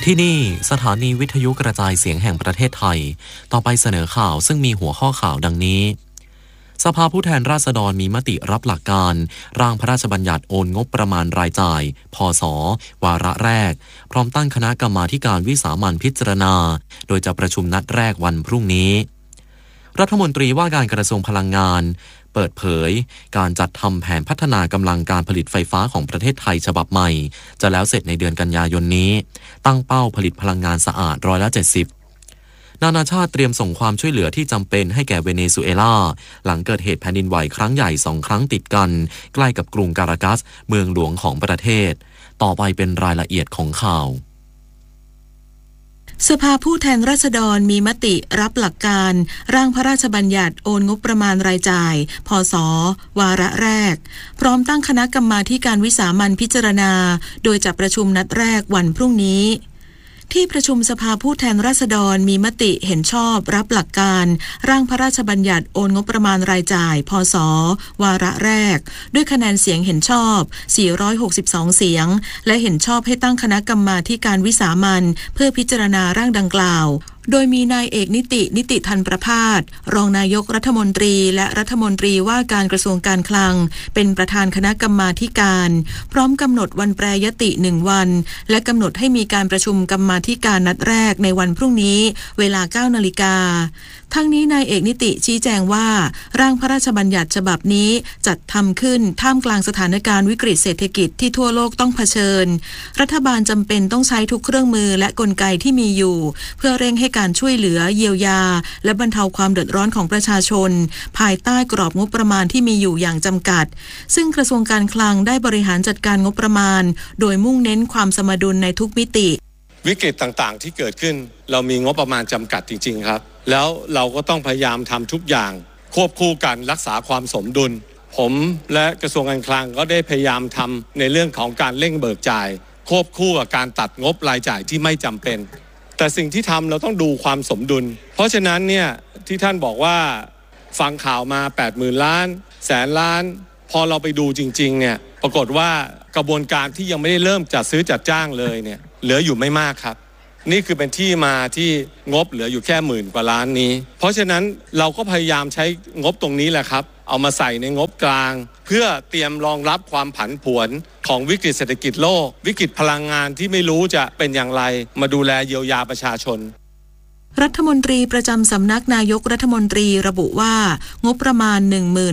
ที่นี่สถานีวิทยุกระจายเสียงแห่งประเทศไทยต่อไปเสนอข่าวซึ่งมีหัวข้อข่าวดังนี้สภาผู้แทนราษฎรมีมติรับหลักการร่างพระราชบัญญัติโอนงบประมาณรายจ่ายพ.ศ.วาระแรกพร้อมตั้งคณะกรรมาการวิสามัญพิจารณาโดยจะประชุมนัดแรกวันพรุ่งนี้รัฐมนตรีว่าการกระทรวงพลังงานเปิดเผยการจัดทำแผนพัฒนากำลังการผลิตไฟฟ้าของประเทศไทยฉบับใหม่จะแล้วเสร็จในเดือนกันยายนนี้ตั้งเป้าผลิตพลังงานสะอาด70%นานาชาติเตรียมส่งความช่วยเหลือที่จำเป็นให้แก่เวเนซุเอลาหลังเกิดเหตุแผ่นดินไหวครั้งใหญ่2 ครั้งติดกันใกล้กับกรุงการากัสเมืองหลวงของประเทศต่อไปเป็นรายละเอียดของข่าวสภาผู้แทนราษฎรมีมติรับหลักการร่างพระราชบัญญัติโอนงบประมาณรายจ่ายพ.ศ.วาระแรกพร้อมตั้งคณะกรรมาการวิสามัญพิจารณาโดยจะประชุมนัดแรกวันพรุ่งนี้ที่ประชุมสภาผู้แทนราษฎรมีมติเห็นชอบรับหลักการร่างพระราชบัญญัติโอนงบประมาณรายจ่ายพ.ศ.วาระแรกด้วยคะแนนเสียงเห็นชอบ462เสียงและเห็นชอบให้ตั้งคณะกรรมาการวิสามัญเพื่อพิจารณาร่างดังกล่าวโดยมีนายเอกนิติธันประภาสรองนายกรัฐมนตรีและรัฐมนตรีว่าการกระทรวงการคลังเป็นประธานคณะกรรมาการพร้อมกำหนดวันแปรยติ1 วันและกำหนดให้มีการประชุมกรรมาการนัดแรกในวันพรุ่งนี้เวลา 9 นาฬิกาทั้งนี้นายเอกนิติชี้แจงว่าร่างพระราชบัญญัติฉบับนี้จัดทำขึ้นท่ามกลางสถานการณ์วิกฤตเศรษฐกิจที่ทั่วโลกต้องเผชิญรัฐบาลจำเป็นต้องใช้ทุกเครื่องมือและกลไกที่มีอยู่เพื่อเร่งให้การช่วยเหลือเยียวยาและบรรเทาความเดือดร้อนของประชาชนภายใต้กรอบงบประมาณที่มีอยู่อย่างจำกัดซึ่งกระทรวงการคลังได้บริหารจัดการงบประมาณโดยมุ่งเน้นความสมดุลในทุกมิติวิกฤตต่างๆที่เกิดขึ้นเรามีงบประมาณจำกัดจริงๆครับแล้วเราก็ต้องพยายามทำทุกอย่างควบคู่กันรักษาความสมดุลผมและกระทรวงการคลังก็ได้พยายามทำในเรื่องของการเร่งเบิกจ่ายควบคู่กับการตัดงบรายจ่ายที่ไม่จำเป็นแต่สิ่งที่ทำเราต้องดูความสมดุลเพราะฉะนั้นเนี่ยที่ท่านบอกว่าฟังข่าวมา 80,000 ล้านแสนล้านพอเราไปดูจริงๆเนี่ยปรากฏว่ากระบวนการที่ยังไม่ได้เริ่มจัดซื้อจัดจ้างเลยเนี่ยเหลืออยู่ไม่มากครับนี่คือเป็นที่มาที่งบเหลืออยู่แค่10,000 กว่าล้านนี้เพราะฉะนั้นเราก็พยายามใช้งบตรงนี้แหละครับเอามาใส่ในงบกลางเพื่อเตรียมรองรับความผันผวนของวิกฤตเศรษฐกิจโลกวิกฤตพลังงานที่ไม่รู้จะเป็นอย่างไรมาดูแลเยียวยาประชาชนรัฐมนตรีประจำสำนักนายกรัฐมนตรีระบุว่างบประมาณ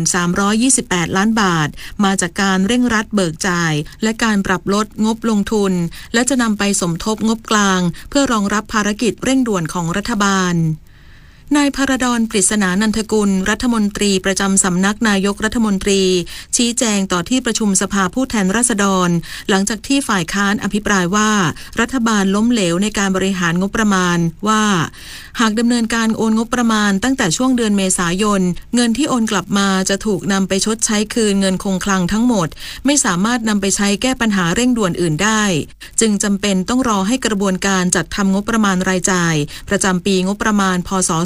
1328 ล้านบาทมาจากการเร่งรัดเบิกจ่ายและการปรับลดงบลงทุนและจะนำไปสมทบงบกลางเพื่อรองรับภารกิจเร่งด่วนของรัฐบาลนายภรดร ปริศนานันทกุลรัฐมนตรีประจำสำนักนายกรัฐมนตรีชี้แจงต่อที่ประชุมสภาผู้แทนราษฎรหลังจากที่ฝ่ายค้านอภิปรายว่ารัฐบาลล้มเหลวในการบริหารงบประมาณว่าหากดำเนินการโอนงบประมาณตั้งแต่ช่วงเดือนเมษายนเงินที่โอนกลับมาจะถูกนำไปชดใช้คืนเงินคงคลังทั้งหมดไม่สามารถนำไปใช้แก้ปัญหาเร่งด่วนอื่นได้จึงจำเป็นต้องรอให้กระบวนการจัดทำงบประมาณรายจ่ายประจำปีงบประมาณพ.ศ.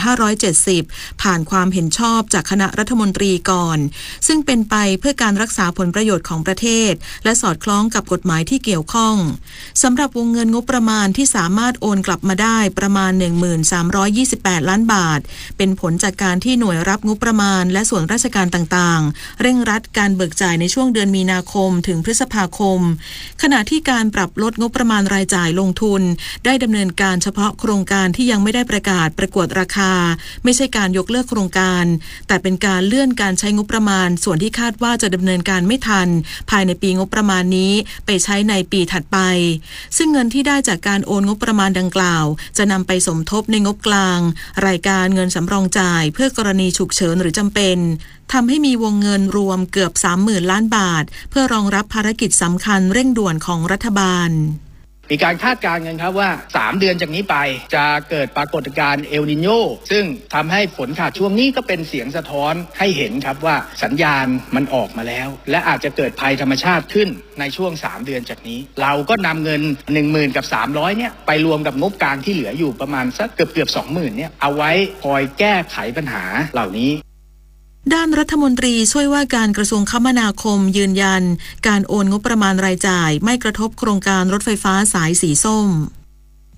2570ผ่านความเห็นชอบจากคณะรัฐมนตรีก่อนซึ่งเป็นไปเพื่อการรักษาผลประโยชน์ของประเทศและสอดคล้องกับกฎหมายที่เกี่ยวข้องสำหรับวงเงินงบประมาณที่สามารถโอนกลับมาได้ประมาณ 1328 ล้านบาทเป็นผลจากการที่หน่วยรับงบประมาณและส่วนราชการต่างๆเร่งรัดการเบิกจ่ายในช่วงเดือนมีนาคมถึงพฤษภาคมขณะที่การปรับลดงบประมาณรายจ่ายลงทุนได้ดำเนินการเฉพาะโครงการที่ยังไม่ได้ประกาศประกวดราคาไม่ใช่การยกเลิกโครงการแต่เป็นการเลื่อนการใช้งบประมาณส่วนที่คาดว่าจะดำเนินการไม่ทันภายในปีงบประมาณนี้ไปใช้ในปีถัดไปซึ่งเงินที่ได้จากการโอนงบประมาณดังกล่าวจะนำไปสมทบในงบกลางรายการเงินสำรองจ่ายเพื่อกรณีฉุกเฉินหรือจำเป็นทำให้มีวงเงินรวมเกือบ 30,000 ล้านบาทเพื่อรองรับภารกิจสำคัญเร่งด่วนของรัฐบาลมีการคาดการณ์กันครับว่า3 เดือนจากนี้ไปจะเกิดปรากฏการณ์เอลนิโญซึ่งทำให้ฝนขาดช่วงนี้ก็เป็นเสียงสะท้อนให้เห็นครับว่าสัญญาณมันออกมาแล้วและอาจจะเกิดภัยธรรมชาติขึ้นในช่วง3 เดือนจากนี้เราก็นำเงิน 10,000 กับ 300เนี่ยไปรวมกับงบกลางที่เหลืออยู่ประมาณสักเกือบ 20,000 เนี่ยเอาไว้คอยแก้ไขปัญหาเหล่านี้ด้านรัฐมนตรีช่วยว่าการกระทรวงคมนาคมยืนยันการโอนงบประมาณรายจ่ายไม่กระทบโครงการรถไฟฟ้าสายสีส้ม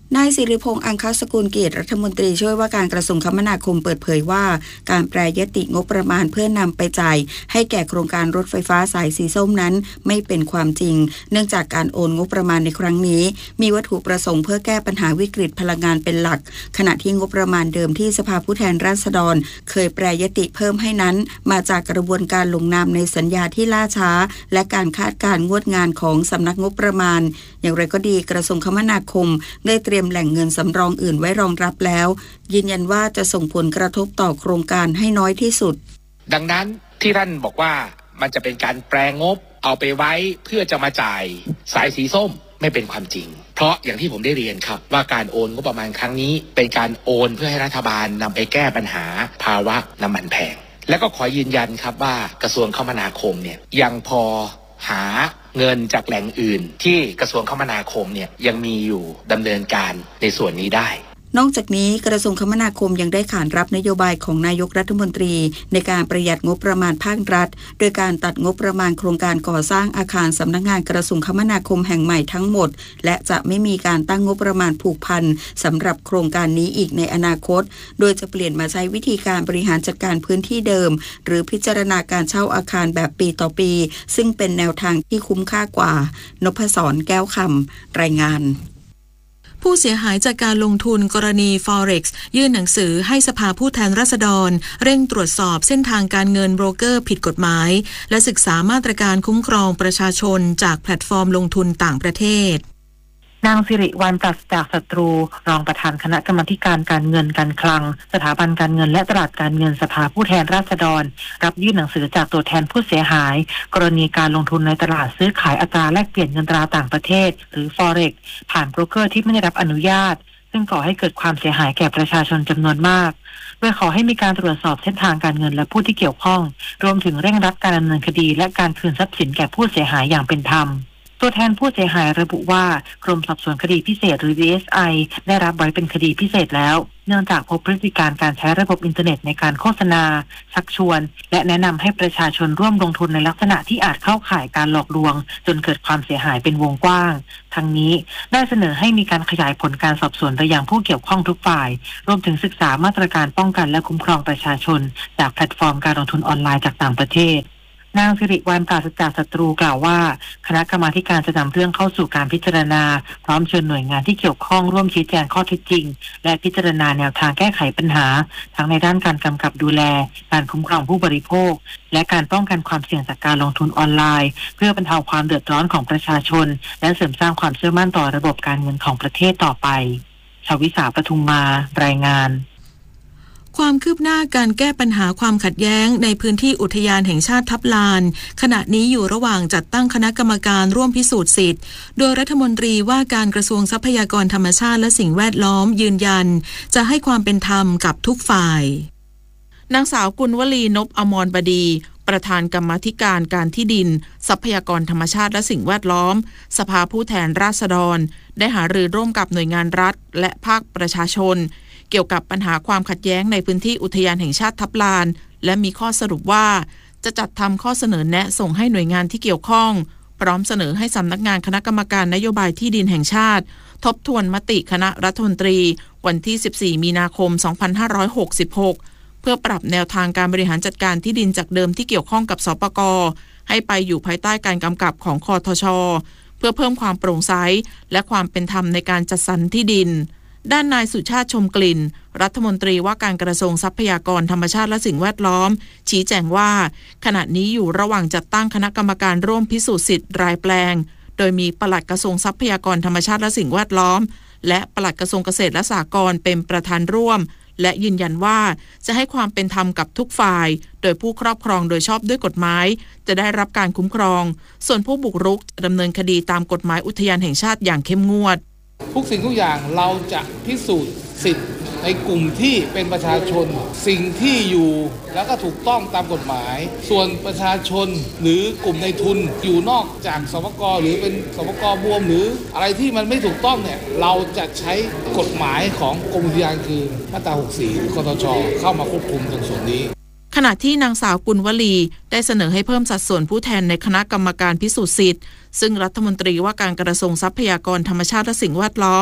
นายสิริพงษ์อังคสกุลเกียรติรัฐมนตรีช่วยว่าการกระทรวงคมนาคมเปิดเผยว่าการแปรยติงบประมาณเพื่อนำไปจ่ายให้แก่โครงการรถไฟฟ้าสายสีส้มนั้นไม่เป็นความจริงเนื่องจากการโอนงบประมาณในครั้งนี้มีวัตถุประสงค์เพื่อแก้ปัญหาวิกฤตพลังงานเป็นหลักขณะที่งบประมาณเดิมที่สภาผู้แทนราษฎรเคยแปรยติเพิ่มให้นั้นมาจากกระบวนการลงนามในสัญญาที่ล่าช้าและการคาดการณ์งวดงานของสำนักงบประมาณอย่างไรก็ดีกระทรวงคมนาคมได้เตรียมแหล่งเงินสำรองอื่นไว้รองรับแล้วยืนยันว่าจะส่งผลกระทบต่อโครงการให้น้อยที่สุดดังนั้นที่ท่านบอกว่ามันจะเป็นการแปรงบเอาไปไว้เพื่อจะมาจ่ายสายสีส้มไม่เป็นความจริงเพราะอย่างที่ผมได้เรียนครับว่าการโอนงบประมาณครั้งนี้เป็นการโอนเพื่อให้รัฐบาลนำไปแก้ปัญหาภาวะน้ำมันแพงและก็ขอยืนยันครับว่ากระทรวงคมนาคมเนี่ยยังพอหาเงินจากแหล่งอื่นที่กระทรวงคมนาคมเนี่ยยังมีอยู่ดำเนินการในส่วนนี้ได้นอกจากนี้กระทรวงคมนาคมยังได้ขานรับนโยบายของนายกรัฐมนตรีในการประหยัดงบประมาณภาครัฐโดยการตัดงบประมาณโครงการก่อสร้างอาคารสำนักงานกระทรวงคมนาคมแห่งใหม่ทั้งหมดและจะไม่มีการตั้งงบประมาณผูกพันสำหรับโครงการนี้อีกในอนาคตโดยจะเปลี่ยนมาใช้วิธีการบริหารจัดการพื้นที่เดิมหรือพิจารณาการเช่าอาคารแบบปีต่อปีซึ่งเป็นแนวทางที่คุ้มค่ากว่านพศรแก้วคำรายงานผู้เสียหายจากการลงทุนกรณี Forex ยื่นหนังสือให้สภาผู้แทนราษฎรเร่งตรวจสอบเส้นทางการเงินโบรกเกอร์ผิดกฎหมายและศึกษามาตรการคุ้มครองประชาชนจากแพลตฟอร์มลงทุนต่างประเทศนางสิริวัลย์ ปราศจากศัตรูรองประธานคณะกรรมาการการเงินการคลังสถาบันการเงินและตลาดการเงินสภาผู้แทนราษฎรรับยื่นหนังสือจากตัวแทนผู้เสียหายกรณีการลงทุนในตลาดซื้อขายอัตราแลกเปลี่ยนเงินตราต่างประเทศหรือ Forex ผ่านโบรกเกอร์ที่ไม่ได้รับอนุญาตซึ่งก่อให้เกิดความเสียหายแก่ประชาชนจำนวนมากโดยขอให้มีการตรวจสอบเส้นทางการเงินและผู้ที่เกี่ยวข้องรวมถึงเร่งรัดการดำเนินคดีและการคืนทรัพย์สินแก่ผู้เสียหายอย่างเป็นธรรมตัวแทนผู้เสียหายระบุว่ากรมสอบสวนคดีพิเศษหรือ DSI ได้รับไว้เป็นคดีพิเศษแล้วเนื่องจากพบพฤติการการใช้ระบบอินเทอร์เน็ตในการโฆษณาชักชวนและแนะนำให้ประชาชนร่วมลงทุนในลักษณะที่อาจเข้าข่ายการหลอกลวงจนเกิดความเสียหายเป็นวงกว้างทั้งนี้ได้เสนอให้มีการขยายผลการสอบสวนไปยังผู้เกี่ยวข้องทุกฝ่ายรวมถึงศึกษามาตรการป้องกันและคุ้มครองประชาชนจากแพลตฟอร์มการลงทุนออนไลน์จากต่างประเทศนางสิริวัลย์ ปราศจากศัตรูกล่าวว่าคณะกรรมาการจะนำเรื่องเข้าสู่การพิจารณาพร้อมเชิญหน่วยงานที่เกี่ยวข้องร่วมชี้แจงข้อเท็จจริงและพิจารณาแนวทางแก้ไขปัญหาทั้งในด้านการกำกับดูแลการคุ้มครองผู้บริโภคและการป้องกันความเสี่ยงจากการลงทุนออนไลน์เพื่อบรรเทาความเดือดร้อนของประชาชนและเสริมสร้างความเชื่อมั่นต่อระบบการเงินของประเทศต่อไปชวิสา ปทุมมารายงานความคืบหน้าการแก้ปัญหาความขัดแย้งในพื้นที่อุทยานแห่งชาติทับลานขณะนี้อยู่ระหว่างจัดตั้งคณะกรรมการร่วมพิสูจน์สิทธิ์โดยรัฐมนตรีว่าการกระทรวงทรัพยากรธรรมชาติและสิ่งแวดล้อมยืนยันจะให้ความเป็นธรรมกับทุกฝ่ายนางสาวกุลวลีนพอมรบดีประธานกรรมาธิการการที่ดินทรัพยากรธรรมชาติและสิ่งแวดล้อมสภาผู้แทนราษฎรได้หารือร่วมกับหน่วยงานรัฐและภาคประชาชนเกี่ยวกับปัญหาความขัดแย้งในพื้นที่อุทยานแห่งชาติทับลานและมีข้อสรุปว่าจะจัดทำข้อเสนอแนะส่งให้หน่วยงานที่เกี่ยวข้องพร้อมเสนอให้สำนักงานคณะกรรมการนโยบายที่ดินแห่งชาติทบทวนมติคณะรัฐมนตรีวันที่14มีนาคม2566เพื่อปรับแนวทางการบริหารจัดการที่ดินจากเดิมที่เกี่ยวข้องกับสปก.ให้ไปอยู่ภายใต้การกำกับของคทช.เพื่อเพิ่มความโปร่งใสและความเป็นธรรมในการจัดสรรที่ดินด้านนายสุชาติชมกลิ่นรัฐมนตรีว่าการกระทรวงทรัพยากรธรรมชาติและสิ่งแวดล้อมชี้แจงว่าขณะนี้อยู่ระหว่างจัดตั้งคณะกรรมการร่วมพิสูจน์สิทธิ์รายแปลงโดยมีปลัดกระทรวงทรัพยากรธรรมชาติและสิ่งแวดล้อมและปลัดกระทรวงเกษตรและสหกรณ์เป็นประธานร่วมและยืนยันว่าจะให้ความเป็นธรรมกับทุกฝ่ายโดยผู้ครอบครองโดยชอบด้วยกฎหมายจะได้รับการคุ้มครองส่วนผู้บุกรุกจะดำเนินคดีตามกฎหมายอุทยานแห่งชาติอย่างเข้มงวดทุกสิ่งทุกอย่างเราจะพิสูจน์สิทธิ์ในกลุ่มที่เป็นประชาชนสิ่งที่อยู่แล้วก็ถูกต้องตามกฎหมายส่วนประชาชนหรือกลุ่มในทุนอยู่นอกจากสปก.หรือเป็นสปก.บวมหรืออะไรที่มันไม่ถูกต้องเนี่ยเราจะใช้กฎหมายของกรมอุทยานคือมาตรา64หรือกทช.เข้ามาควบคุมตรงส่วนนี้ขณะที่นางสาวกุลวลีได้เสนอให้เพิ่มสัดส่วนผู้แทนในคณะกรรมการพิสูจน์สิทธิ์ซึ่งรัฐมนตรีว่าการกระทรวงทรัพยากรธรรมชาติและสิ่งแวดล้อม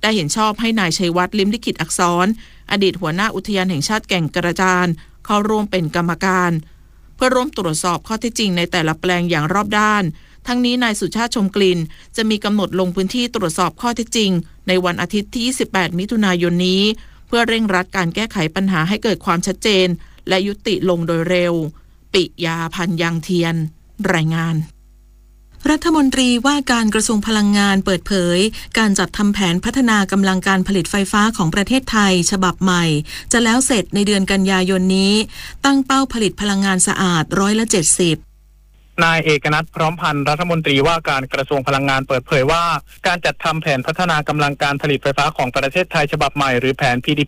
ได้เห็นชอบให้นายชัยวัฒน์ลิ้มลิขิตอักษรอดีตหัวหน้าอุทยานแห่งชาติแก่งกระจานเข้าร่วมเป็นกรรมการเพื่อร่วมตรวจสอบข้อเท็จจริงในแต่ละแปลงอย่างรอบด้านทั้งนี้นายสุชาติชมกลิ่นจะมีกำหนดลงพื้นที่ตรวจสอบข้อเท็จจริงในวันอาทิตย์ที่28มิถุนายนนี้เพื่อเร่งรัดการแก้ไขปัญหาให้เกิดความชัดเจนและยุติลงโดยเร็วปิยาพันธ์ยังเทียนรายงานรัฐมนตรีว่าการกระทรวงพลังงานเปิดเผยการจัดทำแผนพัฒนากำลังการผลิตไฟฟ้าของประเทศไทยฉบับใหม่จะแล้วเสร็จในเดือนกันยายนนี้ตั้งเป้าผลิตพลังงานสะอาด70% นายเอกนัทพร้อมพันธ์รัฐมนตรีว่าการกระทรวงพลังงานเปิดเผยว่าการจัดทำแผนพัฒนากำลังการผลิตไฟฟ้าของประเทศไทยฉบับใหม่หรือแผน PDP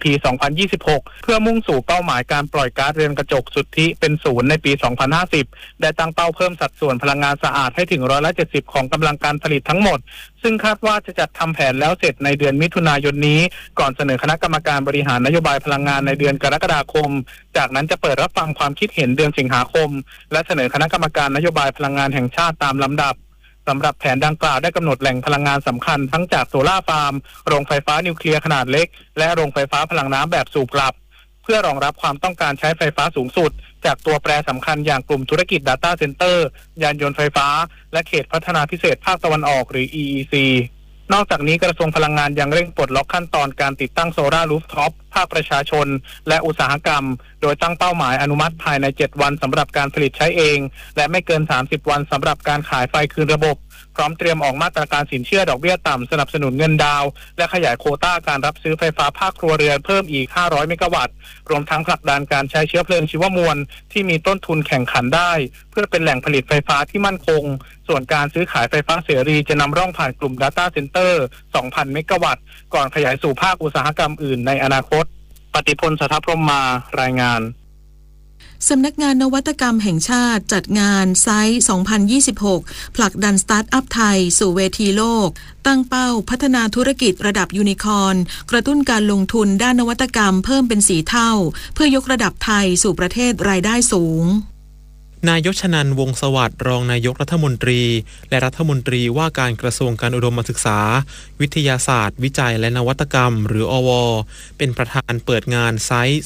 2026 เพื่อมุ่งสู่เป้าหมายการปล่อยก๊าซเรือนกระจกสุทธิเป็นศูนย์ในปี 2050 ได้ตั้งเป้าเพิ่มสัดส่วนพลังงานสะอาดให้ถึง70%ของกำลังการผลิตทั้งหมดซึ่งคาดว่าจะจัดทำแผนแล้วเสร็จในเดือนมิถุนายนนี้ก่อนเสนอคณะกรรมการบริหารนโยบายพลังงานในเดือนกรกฎาคมจากนั้นจะเปิดรับฟังความคิดเห็นเดือนสิงหาคมและเสนอคณะกรรมการนโยบายพลังงานแห่งชาติตามลำดับสำหรับแผนดังกล่าวได้กำหนดแหล่งพลังงานสำคัญทั้งจากโซล่าร์ฟาร์มโรงไฟฟ้านิวเคลียร์ขนาดเล็กและโรงไฟฟ้าพลังน้ำแบบสูบกลับเพื่อรองรับความต้องการใช้ไฟฟ้าสูงสุดจากตัวแปรสำคัญอย่างกลุ่มธุรกิจ Data Center ยานยนต์ไฟฟ้าและเขตพัฒนาพิเศษภาคตะวันออกหรือ EEC นอกจากนี้กระทรวงพลังงานยังเร่งปลดล็อกขั้นตอนการติดตั้งโซล่าร์รูฟท็อปภาคประชาชนและอุตสาหกรรมโดยตั้งเป้าหมายอนุมัติภายใน7วันสำหรับการผลิตใช้เองและไม่เกิน30วันสำหรับการขายไฟคืนระบบพร้อมเตรียมออกมาตรการสินเชื่อดอกเบี้ยต่ำสนับสนุนเงินดาวและขยายโควต้าการรับซื้อไฟฟ้าภาคครัวเรือนเพิ่มอีก500เมกะวัตต์รวมทั้งผลักดันการใช้เชื้อเพลิงชีวมวลที่มีต้นทุนแข่งขันได้เพื่อเป็นแหล่งผลิตไฟฟ้าที่มั่นคงส่วนการซื้อขายไฟฟ้าเสรีจะนำร่องผ่านกลุ่ม Data Center 2,000 เมกะวัตต์ก่อนขยายสู่ภาคอุตสาหกรรมอื่นในอนาคตปฏิพล สัทธพรหมมารายงานสำนักงานนวัตกรรมแห่งชาติจัดงานไซต์ 2026 ผลักดันสตาร์ทอัพไทยสู่เวทีโลกตั้งเป้าพัฒนาธุรกิจระดับยูนิคอร์นกระตุ้นการลงทุนด้านนวัตกรรมเพิ่มเป็น4 เท่าเพื่อยกระดับไทยสู่ประเทศรายได้สูงนายชนันท์ วงศ์สวัสดิ์รองนายกรัฐมนตรีและรัฐมนตรีว่าการกระทรวงการอุดมศึกษาวิทยาศาสตร์วิจัยและนวัตกรรมหรืออว.เป็นประธานเปิดงานไซส์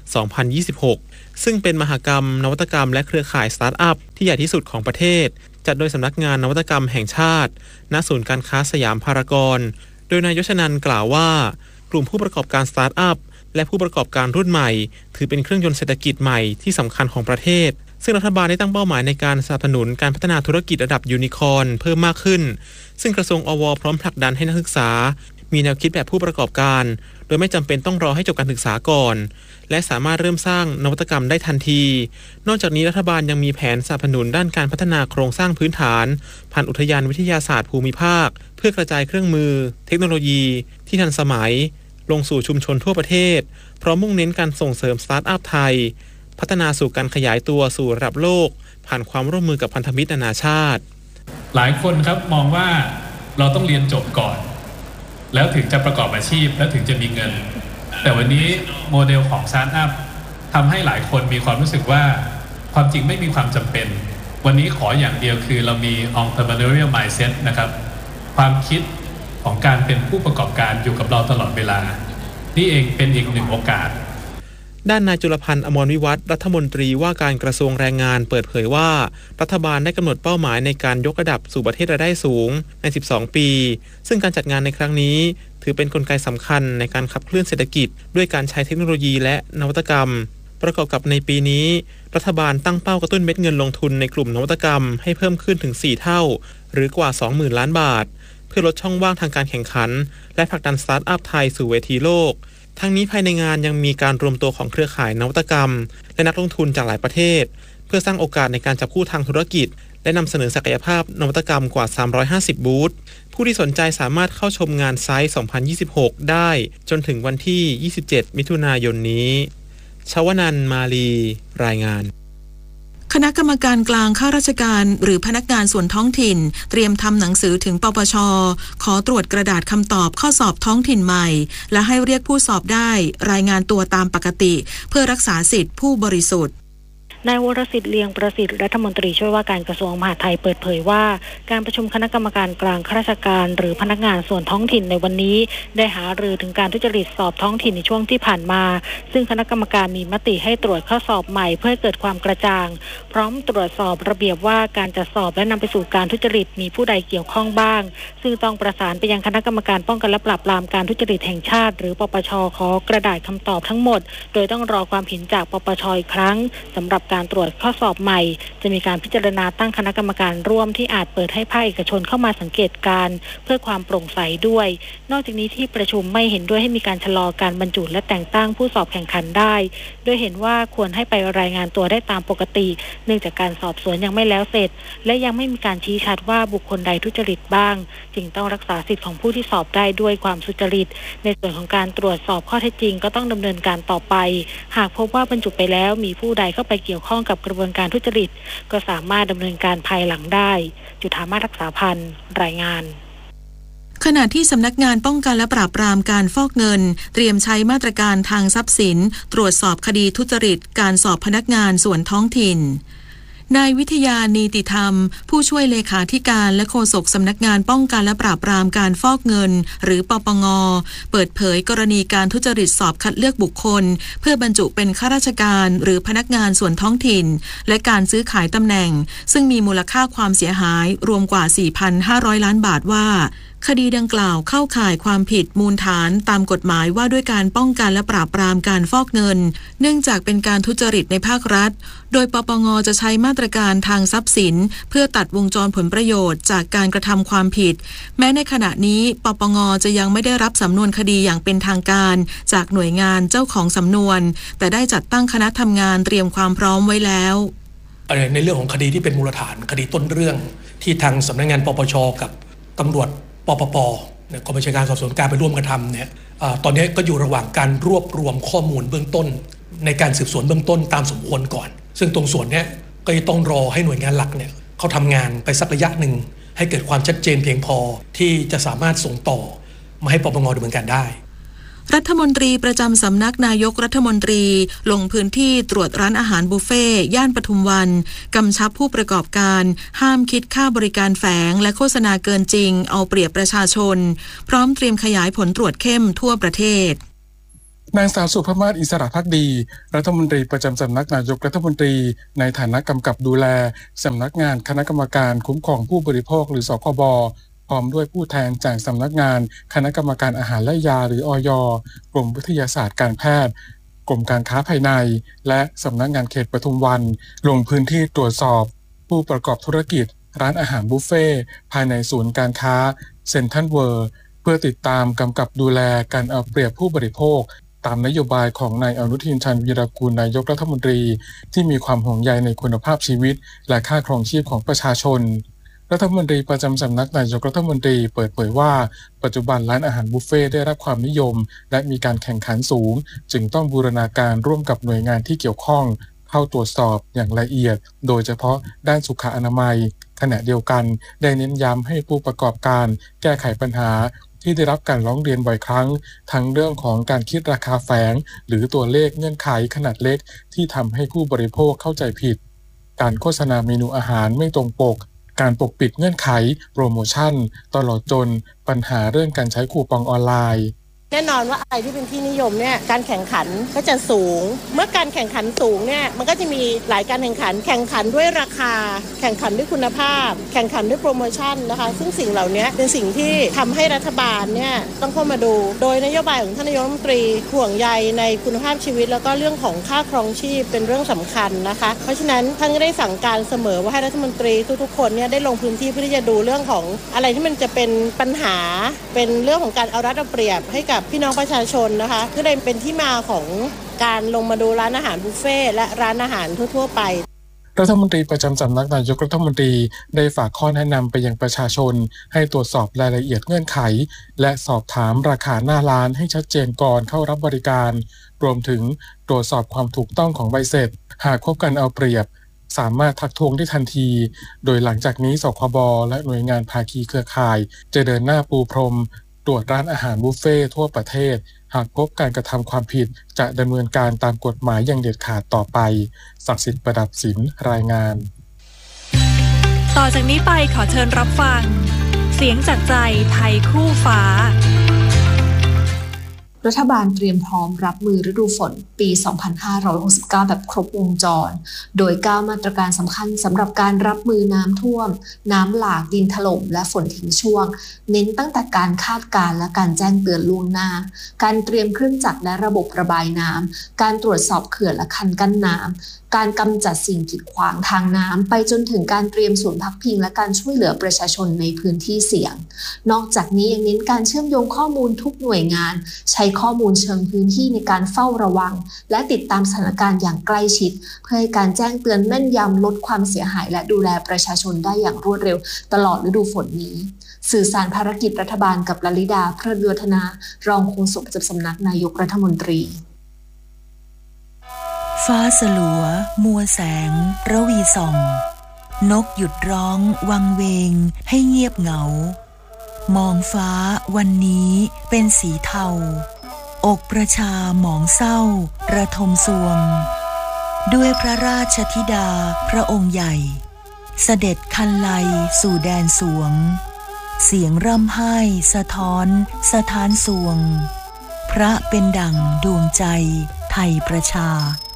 2026 ซึ่งเป็นมหกรรมนวัตกรรมและเครือข่ายสตาร์ทอัพที่ใหญ่ที่สุดของประเทศจัดโดยสำนักงานนวัตกรรมแห่งชาติณศูนย์การค้าสยามพารากอนโดยนายชนันท์กล่าวว่ากลุ่มผู้ประกอบการสตาร์ทอัพและผู้ประกอบการรุ่นใหม่ถือเป็นเครื่องยนต์เศรษฐกิจใหม่ที่สำคัญของประเทศซึ่งรัฐบาลได้ตั้งเป้าหมายในการสนับสนุนการพัฒนาธุรกิจระดับยูนิคอร์นเพิ่มมากขึ้นซึ่งกระทรวงอว.พร้อมผลักดันให้นักศึกษามีแนวคิดแบบผู้ประกอบการโดยไม่จำเป็นต้องรอให้จบการศึกษาก่อนและสามารถเริ่มสร้างนวัตกรรมได้ทันทีนอกจากนี้รัฐบาลยังมีแผนสนับสนุนด้านการพัฒนาโครงสร้างพื้นฐานผ่านอุทยานวิทยาศาสตร์ภูมิภาคเพื่อกระจายเครื่องมือเทคโนโลยีที่ทันสมัยลงสู่ชุมชนทั่วประเทศพร้อมมุ่งเน้นการส่งเสริมสตาร์ทอัพไทยพัฒนาสู่การขยายตัวสู่ระดับโลกผ่านความร่วมมือกับพันธมิตรนานาชาติหลายคนครับมองว่าเราต้องเรียนจบก่อนแล้วถึงจะประกอบอาชีพแล้วถึงจะมีเงินแต่วันนี้โมเดลของสตาร์ทอัพทำให้หลายคนมีความรู้สึกว่าความจริงไม่มีความจำเป็นวันนี้ขออย่างเดียวคือเรามี entrepreneurial mindset นะครับความคิดของการเป็นผู้ประกอบการอยู่กับเราตลอดเวลานี่เองเป็นอีกหนึ่งโอกาสด้านนายจุลพันธ์ อมรวิวัฒน์รัฐมนตรีว่าการกระทรวงแรงงานเปิดเผยว่ารัฐบาลได้กำหนดเป้าหมายในการยกระดับสู่ประเทศรายได้สูงใน12ปีซึ่งการจัดงานในครั้งนี้ถือเป็นกลไกสำคัญในการขับเคลื่อนเศรษฐกิจด้วยการใช้เทคโนโลยีและนวัตกรรมประกอบกับในปีนี้รัฐบาลตั้งเป้ากระตุ้นเม็ดเงินลงทุนในกลุ่มนวัตกรรมให้เพิ่มขึ้นถึง4เท่าหรือกว่า 20,000 ล้านบาทเพื่อลดช่องว่างทางการแข่งขันและผลักดันสตาร์ทอัพไทยสู่เวทีโลกทั้งนี้ภายในงานยังมีการรวมตัวของเครือข่ายนวัตกรรมและนักลงทุนจากหลายประเทศเพื่อสร้างโอกาสในการจับคู่ทางธุรกิจและนำเสนอศักยภาพนวัตกรรมกว่า350บูธผู้ที่สนใจสามารถเข้าชมงานไซต์ 2026 ได้จนถึงวันที่27มิถุนายนนี้ชวนันท์ มาลีรายงานคณะกรรมการกลางข้าราชการหรือพนักงานส่วนท้องถิ่นเตรียมทำหนังสือถึงปปช.ขอตรวจกระดาษคำตอบข้อสอบท้องถิ่นใหม่และให้เรียกผู้สอบได้รายงานตัวตามปกติเพื่อรักษาสิทธิผู้บริสุทธิ์นายวรสิทธิ์เลียงประสิทธิ์รัฐมนตรีช่วยว่าการกระทรวงมหาดไทยเปิดเผยว่าการประชุมคณะกรรมการกลางข้าราชการหรือพนักงานส่วนท้องถิ่นในวันนี้ได้หารือถึงการทุจริตสอบท้องถิ่นในช่วงที่ผ่านมาซึ่งคณะกรรมการมีมติให้ตรวจข้อสอบใหม่เพื่อให้เกิดความกระจ่างพร้อมตรวจสอบระเบียบว่าการจัดสอบและนำไปสู่การทุจริตมีผู้ใดเกี่ยวข้องบ้างซึ่งต้องประสานไปยังคณะกรรมการป้องกันและปราบปรามการทุจริตแห่งชาติหรือปปช.ขอกระดาษคำตอบทั้งหมดโดยต้องรอความเห็นจากปปช.อีกครั้งสำหรับการตรวจข้อสอบใหม่จะมีการพิจารณาตั้งคณะกรรมการร่วมที่อาจเปิดให้ภาคเอกชนเข้ามาสังเกตการเพื่อความโปร่งใสด้วยนอกจากนี้ที่ประชุมไม่เห็นด้วยให้มีการชะลอการบรรจุและแต่งตั้งผู้สอบแข่งขันได้โดยเห็นว่าควรให้ไปรายงานตัวได้ตามปกติเนื่องจากการสอบสวนยังไม่แล้วเสร็จและยังไม่มีการชี้ชัดว่าบุคคลใดทุจริตบ้างจึงต้องรักษาสิทธิของผู้ที่สอบได้ด้วยความสุจริตในส่วนของการตรวจสอบข้อเท็จจริงก็ต้องดำเนินการต่อไปหากพบว่าบรรจุไปแล้วมีผู้ใดเข้าไปเกี่ยวข้องกับกระบวนการทุจริตก็สามารถดำเนินการภายหลังได้จุฑามาศรักษาพันธ์รายงานขณะที่สำนักงานป้องกันและปราบปรามการฟอกเงินเตรียมใช้มาตรการทางทรัพย์สินตรวจสอบคดีทุจริตการสอบพนักงานส่วนท้องถิ่นนายวิทยานีติธรรมผู้ช่วยเลขาธิการและโฆษกสำนักงานป้องกันและปราบปรามการฟอกเงินหรือปปง.เปิดเผยกรณีการทุจริตสอบคัดเลือกบุคคลเพื่อบรรจุเป็นข้าราชการหรือพนักงานส่วนท้องถิ่นและการซื้อขายตำแหน่งซึ่งมีมูลค่าความเสียหายรวมกว่า 4,500 ล้านบาทว่าคดีดังกล่าวเข้าข่ายความผิดมูลฐานตามกฎหมายว่าด้วยการป้องกันและปราบปรามการฟอกเงินเนื่องจากเป็นการทุจริตในภาครัฐโดยปปง.จะใช้มาตรการทางทรัพย์สินเพื่อตัดวงจรผลประโยชน์จากการกระทำความผิดแม้ในขณะนี้ปปง.จะยังไม่ได้รับสำนวนคดีอย่างเป็นทางการจากหน่วยงานเจ้าของสำนวนแต่ได้จัดตั้งคณะทำงานเตรียมความพร้อมไว้แล้วในเรื่องของคดีที่เป็นมูลฐานคดีต้นเรื่องที่ทางสำนักงานปปช.กับตำรวจปปป.กองบัญชาการสอบสวนกลางไปร่วมกันทำเนี่ยตอนนี้ก็อยู่ระหว่างการรวบรวมข้อมูลเบื้องต้นในการสืบสวนเบื้องต้นตามสมควรก่อนซึ่งตรงส่วนนี้ก็จะต้องรอให้หน่วยงานหลักเนี่ยเขาทำงานไปสักระยะหนึ่งให้เกิดความชัดเจนเพียงพอที่จะสามารถส่งต่อมาให้ปปง.ดำเนินการได้รัฐมนตรีประจำสำนักนายกรัฐมนตรีลงพื้นที่ตรวจร้านอาหารบุฟเฟ่ย่านปทุมวันกำชับผู้ประกอบการห้ามคิดค่าบริการแฝงและโฆษณาเกินจริงเอาเปรียบประชาชนพร้อมเตรียมขยายผลตรวจเข้มทั่วประเทศนางสาวสุภมาศอิสระภักดีรัฐมนตรีประจำสำนักนายกรัฐมนตรีในฐานะกำกับดูแลสำนักงานคณะกรรมการคุ้มครองผู้บริโภคหรือสคบ.พร้อมด้วยผู้แทนจากสำนักงานคณะกรรมการอาหารและยาหรืออย.กรมวิทยาศาสตร์การแพทย์กรมการค้าภายในและสำนักงานเขตปทุมวันลงพื้นที่ตรวจสอบผู้ประกอบธุรกิจร้านอาหารบุฟเฟ่ภายในศูนย์การค้าเซ็นทรัลเวิลด์เพื่อติดตามกำกับดูแลการเอาเปรียบผู้บริโภคตามนโยบายของนายอนุทินชาญวีรกูลนายกรัฐมนตรีที่มีความห่วงใยในคุณภาพชีวิตและค่าครองชีพของประชาชนรัฐมนตรีประจำสำนักนายกรัฐมนตรีเปิดเผยว่าปัจจุบันร้านอาหารบุฟเฟ่ได้รับความนิยมและมีการแข่งขันสูงจึงต้องบูรณาการร่วมกับหน่วยงานที่เกี่ยวข้องเข้าตรวจสอบอย่างละเอียดโดยเฉพาะด้านสุขอนามัยขณะเดียวกันได้เน้นย้ำให้ผู้ประกอบการแก้ไขปัญหาที่ได้รับการร้องเรียนบ่อยครั้งทั้งเรื่องของการคิดราคาแฝงหรือตัวเลขเงื่อนไขขนาดเล็กที่ทำให้ผู้บริโภคเข้าใจผิดการโฆษณาเมนูอาหารไม่ตรงปกการปกปิดเงื่อนไขโปรโมชั่นตลอดจนปัญหาเรื่องการใช้คูปองออนไลน์แน่นอนว่าอะไรที่เป็นที่นิยมเนี่ยการแข่งขันก็จะสูงเมื่อการแข่งขันสูงเนี่ยมันก็จะมีหลายการแข่งขันด้วยราคาแข่งขันด้วยคุณภาพแข่งขันด้วยโปรโมชั่นนะคะซึ่งสิ่งเหล่านี้เป็นสิ่งที่ทำให้รัฐบาลเนี่ยต้องเข้ามาดูโดยนโยบายของท่านนายกรัฐมนตรีห่วงใยในคุณภาพชีวิตแล้วก็เรื่องของค่าครองชีพเป็นเรื่องสำคัญนะคะเพราะฉะนั้นท่านก็ได้สั่งการเสมอว่าให้รัฐมนตรีทุกๆคนเนี่ยได้ลงพื้นที่เพื่อที่จะดูเรื่องของอะไรที่มันจะเป็นปัญหาเป็นเรื่องของการเอารัดเอาเปรียบให้กับพี่น้องประชาชนนะคะก็เลยเป็นที่มาของการลงมาดูร้านอาหารบุฟเฟ่และร้านอาหารทั่วๆไปรัฐมนตรีประจำสำนักนายกรัฐมนตรีได้ฝากข้อแนะนำไปยังประชาชนให้ตรวจสอบรายละเอียดเงื่อนไขและสอบถามราคาหน้าร้านให้ชัดเจนก่อนเข้ารับบริการรวมถึงตรวจสอบความถูกต้องของใบเสร็จหากพบการเอาเปรียบสามารถทักท้วงได้ทันทีโดยหลังจากนี้สคบและหน่วยงานภาคีเครือข่ายจะเดินหน้าปูพรมตรวจร้านอาหารบุฟเฟ่ทั่วประเทศหากพบการกระทำความผิดจะดำเนินการตามกฎหมายอย่างเด็ดขาดต่อไปศักดิ์สิทธิ์ประดับศิลป์รายงานต่อจากนี้ไปขอเชิญรับฟังเสียงจากใจไทยคู่ฟ้ารัฐบาลเตรียมพร้อมรับมือฤดูฝนปี 2569 แบบครบวงจรโดย9มาตรการสำคัญสำหรับการรับมือน้ำท่วมน้ำหลากดินถล่มและฝนทิ้งช่วงเน้นตั้งแต่การคาดการณ์และการแจ้งเตือนล่วงหน้าการเตรียมเครื่องจักรและระบบระบายน้ำการตรวจสอบเขื่อนและคันกั้นน้ำการกำจัดสิ่งกีดขวางทางน้ำไปจนถึงการเตรียมศูนย์พักพิงและการช่วยเหลือประชาชนในพื้นที่เสี่ยงนอกจากนี้ยังเน้นการเชื่อมโยงข้อมูลทุกหน่วยงานใช้ข้อมูลเชิงพื้นที่ในการเฝ้าระวังและติดตามสถานการณ์อย่างใกล้ชิดเพื่อให้การแจ้งเตือนแม่นยำลดความเสียหายและดูแลประชาชนได้อย่างรวดเร็วตลอดฤดูฝนนี้สื่อสารภารกิจรัฐบาลกับลลิดาเพลิดวัฒนารองโฆษกประจำสำนักนายกรัฐมนตรีฟ้าสลัวมัวแสงระวีส่องนกหยุดร้องวังเวงให้เงียบเหงามองฟ้าวันนี้เป็นสีเทาอกประชาหมองเศร้าระทมสวงด้วยพระราชธิดาพระองค์ใหญ่เสด็จคันไลสู่แดนสวงเสียงร่ำไห้สะท้อนสถานสวงพระเป็นดั่งดวงใจไทยประชา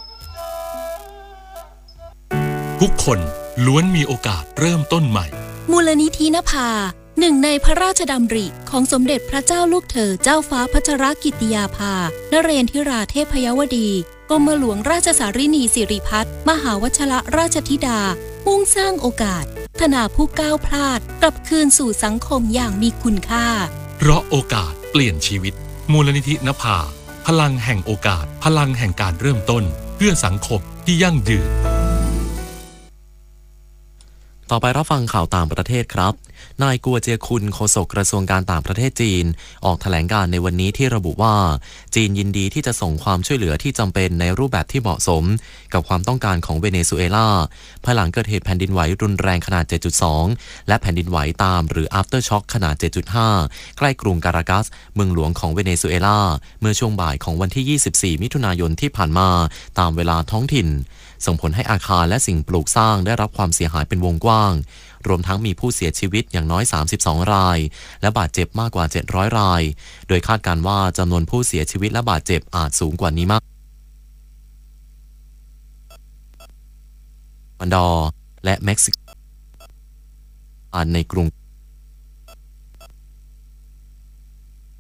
ทุกคนล้วนมีโอกาสเริ่มต้นใหม่มูลนิธินภาหนึ่งในพระราชดำริของสมเด็จพระเจ้าลูกเธอเจ้าฟ้าพัชรกิติยาภานเรนทิราเทพยวดีกรมหลวงราชสารินีสิริพัฒน์มหาวชรราชธิดามุ่งสร้างโอกาสพัฒนาผู้ก้าวพลาดกลับคืนสู่สังคมอย่างมีคุณค่าเพราะโอกาสเปลี่ยนชีวิตมูลนิธินภาพลังแห่งโอกาสพลังแห่งการเริ่มต้นเพื่อสังคมที่ยั่งยืนต่อไปรับฟังข่าวต่างประเทศครับนายกัวเจียคุนโฆษกกระทรวงการต่างประเทศจีนออกแถลงการณ์ในวันนี้ที่ระบุว่าจีนยินดีที่จะส่งความช่วยเหลือที่จำเป็นในรูปแบบที่เหมาะสมกับความต้องการของเวเนซุเอลาภายหลังเกิดเหตุแผ่นดินไหวรุนแรงขนาด 7.2 และแผ่นดินไหวตามหรือ after shock ขนาด 7.5 ใกล้กรุงการากัสเมืองหลวงของเวเนซุเอลาเมื่อช่วงบ่ายของวันที่ 24 มิถุนายนที่ผ่านมาตามเวลาท้องถิ่นส่งผลให้อาคารและสิ่งปลูกสร้างได้รับความเสียหายเป็นวงกว้างรวมทั้งมีผู้เสียชีวิตอย่างน้อย32รายและบาดเจ็บมากกว่า700รายโดยคาดการณ์ว่าจำนวนผู้เสียชีวิตและบาดเจ็บอาจสูงกว่านี้มากวันดอร์และเม็กซิโกในกรุง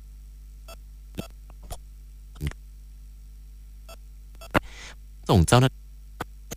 ส่งเจ้าหน้า